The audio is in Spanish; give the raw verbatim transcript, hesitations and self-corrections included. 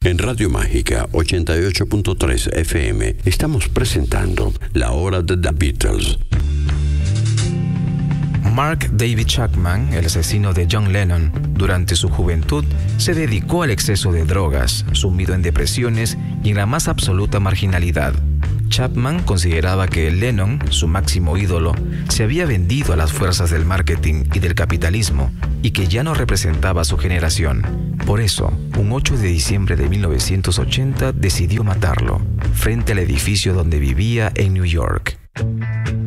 En Radio Mágica ochenta y ocho punto tres F M estamos presentando La Hora de The Beatles. Mark David Chapman, el asesino de John Lennon, durante su juventud se dedicó al exceso de drogas, sumido en depresiones y en la más absoluta marginalidad. Chapman consideraba que Lennon, su máximo ídolo, se había vendido a las fuerzas del marketing y del capitalismo y que ya no representaba a su generación. Por eso, un ocho de diciembre de mil novecientos ochenta decidió matarlo, frente al edificio donde vivía en New York.